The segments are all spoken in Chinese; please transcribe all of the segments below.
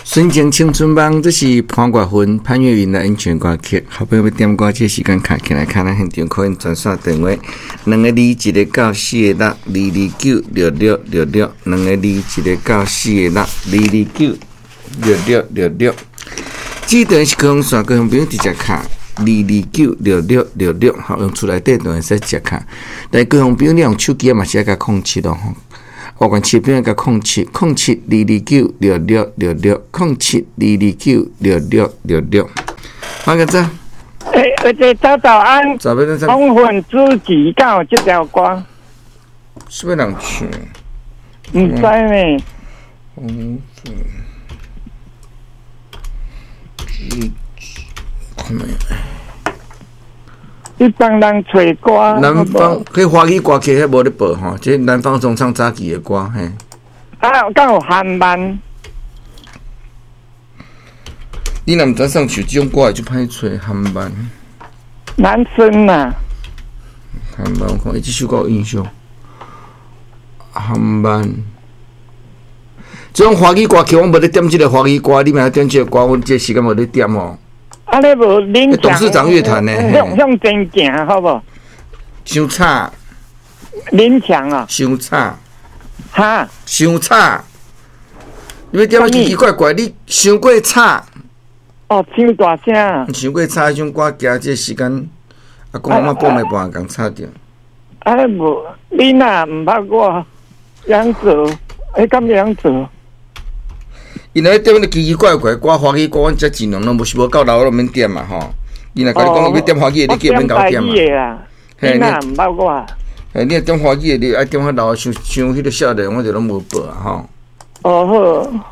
纯情青春梦，这是潘国芬、潘越云的演唱歌曲。好朋友要点歌，这时间卡起来，看咱现场可以转线电话，2个2，一个到4个6，229 6666，2个2，一个到4个6，229 6666。这段是高雄线，高雄朋友直接卡229 6666，好用出来底段会使直接卡。但高雄朋友你用手机嘛是要甲控制咯吼。我管切片个07 229 6666 07 229 6666。马个仔， 而且早安，红粉知己到这条歌， 是要人唱？ 唔知呢。 红粉知己，看没？ 你帮人找歌， 南方迄华语歌曲迄无咧播吼，即南方中唱早期的歌嘿。 啊，敢有韩漫？ 你若毋知上唱即种歌，就歹找韩漫。 男生呐。 韩漫，我看伊即首歌有印象。韩漫，即种华语歌曲，我无咧点即个华语歌，你若点即个歌，阮即时间无咧点哦。 啊，你无林强董事长乐团呢？ 向前行，好不？ 伤差。 林强啊。 伤差。 哈。 伤差。你要点奇奇怪怪，你伤过差。 哦，伤大声。 伤过差，迄种歌行这时间，阿公阿妈半暝半共吵着。 啊，无，你若毋捌我杨泽，敢杨泽？ 因为点那奇奇怪怪歌，华语歌，阮则尽量拢无够老，免点嘛吼。伊若甲你讲要点华语的，你叫免甲我点嘛。 嘿，你毋捌我。 嘿，你若点华语的，你爱点较老，像迄个少年，我就拢无报啊吼。 哦好。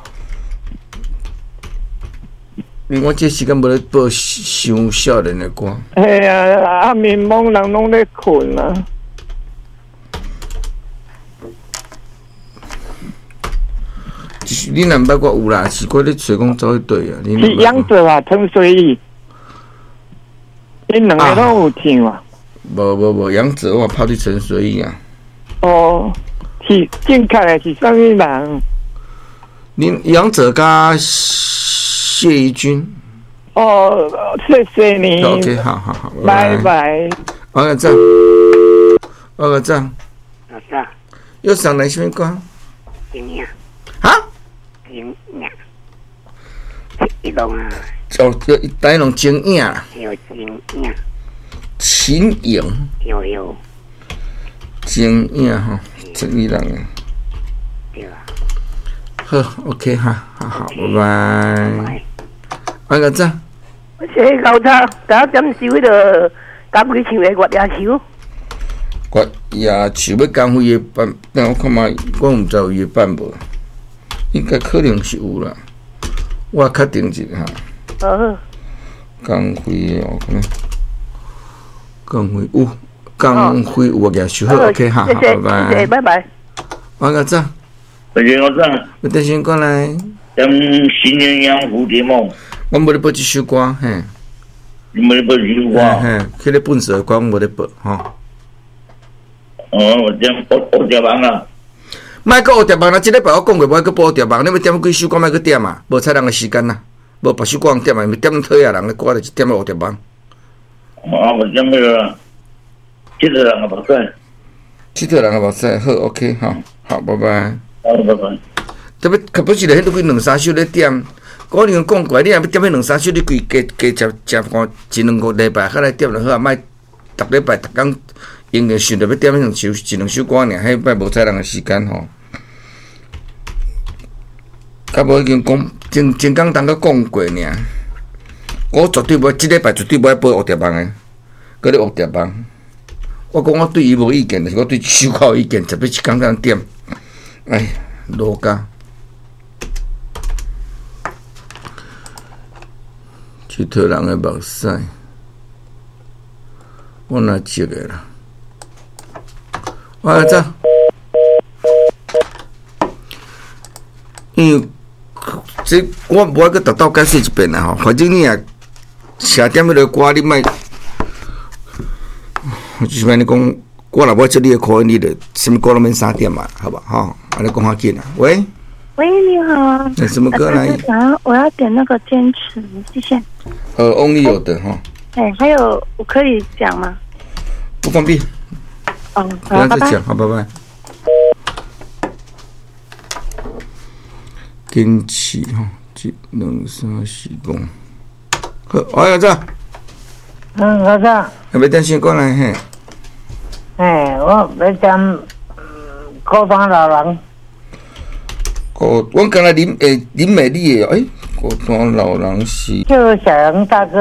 因为我这时间无咧报伤少年的歌。 嘿啊，暗暝懵人拢咧困啊。 你若毋捌我有啦，是我咧找讲走去对啊。 是杨泽啊，陈水义，因两个拢有唱啊。 无，杨泽我跑去陈水义啊。 哦，是正确的是啥物人？ 杨泽甲谢怡君。 哦，谢谢你。 OK， 好， 拜拜。 我个赞。 啥？ 又上来什么歌？ 怎样？ 哈？ 一种啊， 哦，台弄精影啦， 有精影， 秦影， 有精影吼，这一人啊， 对啊， 好 ，OK 哈，好，拜拜，我个赞， 这高叉，打点收迄个赶飞唱的月牙球， 月牙球要赶飞的办，但我看嘛，我唔知有伊办无，应该可能是有啦。我确定一下。钢灰哦，可能钢灰有，钢灰有个收好 ，OK 哈，好，拜拜， 谢谢，拜拜。 我个赞， 我赞， 我等先过来。 新鸳鸯蝴蝶梦， 我无咧播这首歌，嘿。 你无咧播这首歌？ 嘿，迄个本色的歌我无咧播，吼。 我点学蝶网啊。 莫搁学蝶网啦！即礼拜我讲过，莫搁播蝶网，你要点几首歌，莫搁点啊，无采人的时间啦，无别首歌点啊，点讨厌人的歌就是点学蝶网。 我点那个七特人的目屎。 七特人的目屎，好 ，OK， 好，拜拜。 好，拜拜。 特别可不是咧，迄都几两三首咧点。我跟你讲过，你若要点迄两三首，你加食看一两个礼拜，较来点就好啊，莫逐礼拜逐工。因为想着要点一两首歌尔，迄摆无采人的时间吼。甲无已经讲前刚当甲讲过尔，我绝对无即礼拜绝对无爱播学蝶网的，搁咧学蝶网。我讲我对伊无意见，但是我对首歌有意见，特别是刚刚点，哎，落家。去讨人的目屎，我哪接个啦？我知，因为这我无爱去达到解释一遍啦吼。反正你也写点迄个歌，你莫，就是安尼讲，我若要接你的课，你就什么歌都免三点嘛，好吧？吼，安尼讲较紧啦。喂， 喂，你好。 那什么歌来？ 我要点那个坚持，谢谢。 Only 有的哈。 还有我可以讲吗？ 不方便。不要再讲，好，拜拜。坚持哈，1、2、3、4、5。好，我要这。 老师。 要点先过来嘿。 我要点高端老人。 我刚才林美丽的，高端老人是。 就小杨大哥。